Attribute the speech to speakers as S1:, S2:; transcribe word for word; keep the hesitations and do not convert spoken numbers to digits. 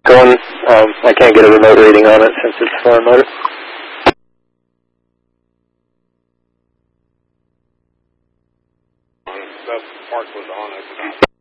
S1: Going, um, I can't get a remote reading on it since it's foreign motor.
S2: The park was on it.